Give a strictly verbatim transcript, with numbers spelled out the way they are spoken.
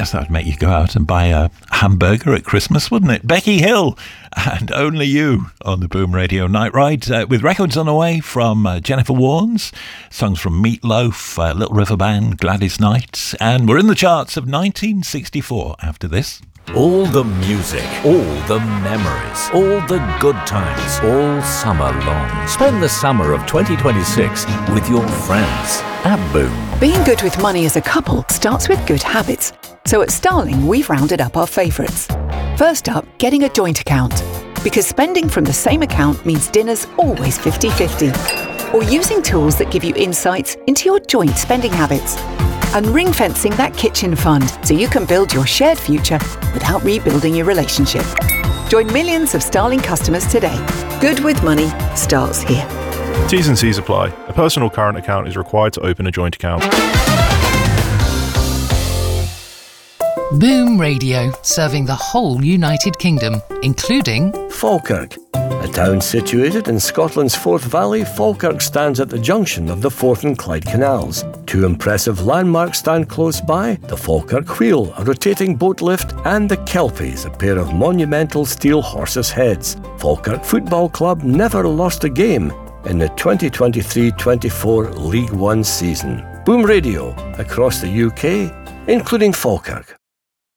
Yes, that would make you go out and buy a hamburger at Christmas, wouldn't it? Becky Hill and Only You on the Boom Radio Night Ride, uh, with records on the way from uh, Jennifer Warnes, songs from Meat Loaf, uh, Little River Band, Gladys Knight, and we're in the charts of nineteen sixty-four after this. All the music, all the memories, all the good times, all summer long. Spend the summer of twenty twenty-six with your friends at Boom. Being good with money as a couple starts with good habits. So at Starling, we've rounded up our favourites. First up, getting a joint account. Because spending from the same account means dinner's always fifty-fifty. Or using tools that give you insights into your joint spending habits. And ring-fencing that kitchen fund so you can build your shared future without rebuilding your relationship. Join millions of Starling customers today. Good with money starts here. T's and C's apply. A personal current account is required to open a joint account. Boom Radio, serving the whole United Kingdom, including Falkirk. A town situated in Scotland's Forth Valley, Falkirk stands at the junction of the Forth and Clyde canals. Two impressive landmarks stand close by: the Falkirk Wheel, a rotating boat lift, and the Kelpies, a pair of monumental steel horses' heads. Falkirk Football Club never lost a game in the twenty twenty-three twenty-four League One season. Boom Radio, across the U K, including Falkirk.